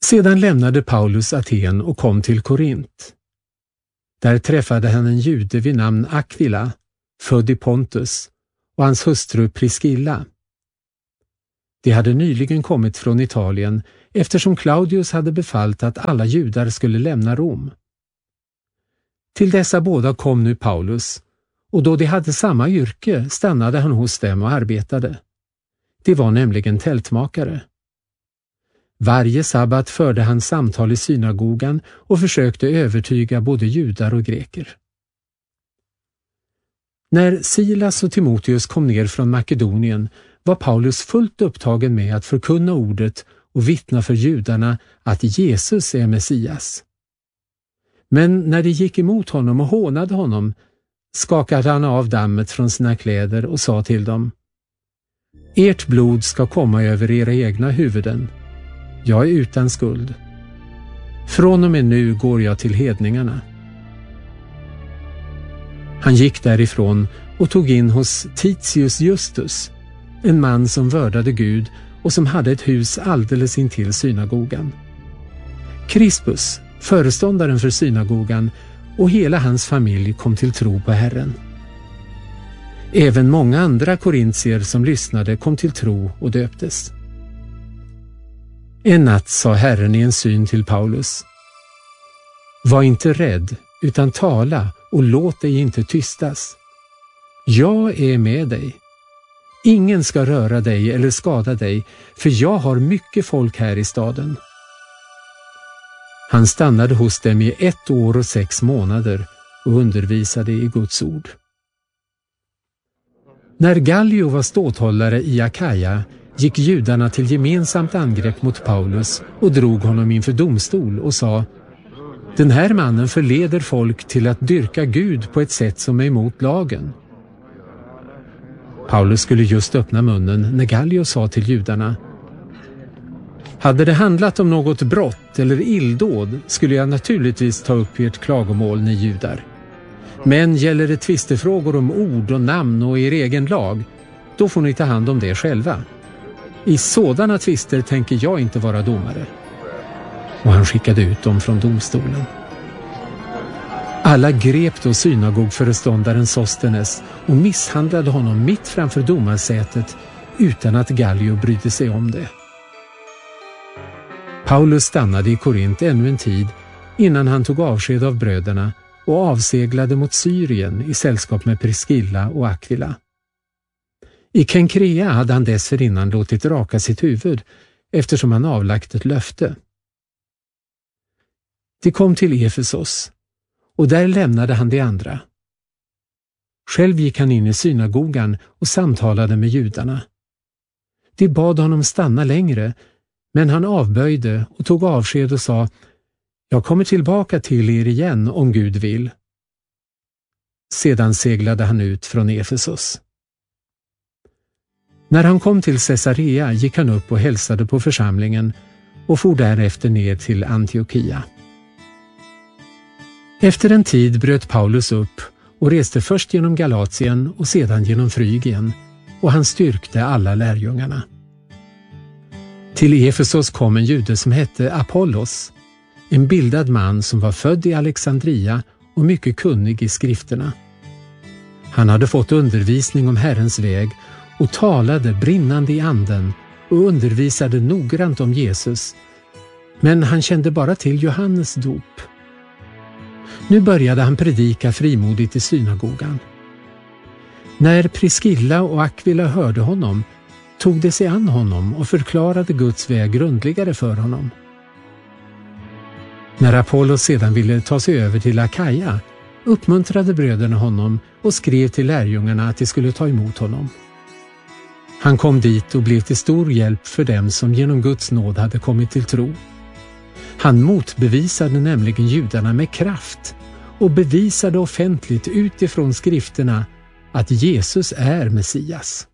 Sedan lämnade Paulus Aten och kom till Korint. Där träffade han en jude vid namn Aquila, född i Pontus, och hans hustru Priscilla. De hade nyligen kommit från Italien eftersom Claudius hade befallt att alla judar skulle lämna Rom. Till dessa båda kom nu Paulus, och då de hade samma yrke stannade han hos dem och arbetade. De var nämligen tältmakare. Varje sabbat förde han samtal i synagogan och försökte övertyga både judar och greker. När Silas och Timoteus kom ner från Makedonien var Paulus fullt upptagen med att förkunna ordet och vittna för judarna att Jesus är Messias. Men när de gick emot honom och hånade honom skakade han av dammet från sina kläder och sa till dem: Ert blod ska komma över era egna huvuden. Jag är utan skuld. Från och med nu går jag till hedningarna. Han gick därifrån och tog in hos Titius Justus, en man som vördade Gud och som hade ett hus alldeles intill synagogan. Crispus, föreståndaren för synagogan, och hela hans familj kom till tro på Herren. Även många andra korintier som lyssnade kom till tro och döptes. En natt sa Herren i en syn till Paulus: Var inte rädd, utan tala och låt dig inte tystas. Jag är med dig. Ingen ska röra dig eller skada dig, för jag har mycket folk här i staden. Han stannade hos dem i 1 år och 6 månader och undervisade i Guds ord. När Gallio var ståthållare i Akaja gick judarna till gemensamt angrepp mot Paulus och drog honom inför domstol och sa: Den här mannen förleder folk till att dyrka Gud på ett sätt som är emot lagen. Paulus skulle just öppna munnen när Gallio sa till judarna: Hade det handlat om något brott eller illdåd skulle jag naturligtvis ta upp ert klagomål, ni judar. Men gäller det tvistefrågor om ord och namn och er egen lag, då får ni ta hand om det själva. I sådana tvister tänker jag inte vara domare. Och han skickade ut dem från domstolen. Alla grep då synagogföreståndaren Sostenes och misshandlade honom mitt framför domarsätet utan att Gallio brydde sig om det. Paulus stannade i Korint ännu en tid innan han tog avsked av bröderna och avseglade mot Syrien i sällskap med Priscilla och Aquila. I Kenkrea hade han dessförinnan låtit raka sitt huvud eftersom han avlagt ett löfte. De kom till Efesos och där lämnade han de andra. Själv gick han in i synagogan och samtalade med judarna. De bad honom stanna längre, men han avböjde och tog avsked och sa: Jag kommer tillbaka till er igen om Gud vill. Sedan seglade han ut från Efesos. När han kom till Caesarea gick han upp och hälsade på församlingen och for därefter ner till Antiochia. Efter en tid bröt Paulus upp och reste först genom Galatien och sedan genom Frygien, och han styrkte alla lärjungarna. Till Efesos kom en jude som hette Apollos, en bildad man som var född i Alexandria och mycket kunnig i skrifterna. Han hade fått undervisning om Herrens väg och talade brinnande i anden och undervisade noggrant om Jesus, men han kände bara till Johannes dop. Nu började han predika frimodigt i synagogan. När Priscilla och Aquila hörde honom tog de sig an honom och förklarade Guds väg grundligare för honom. När Apollos sedan ville ta sig över till Akaja uppmuntrade bröderna honom och skrev till lärjungarna att de skulle ta emot honom. Han kom dit och blev till stor hjälp för dem som genom Guds nåd hade kommit till tro. Han motbevisade nämligen judarna med kraft och bevisade offentligt utifrån skrifterna att Jesus är Messias.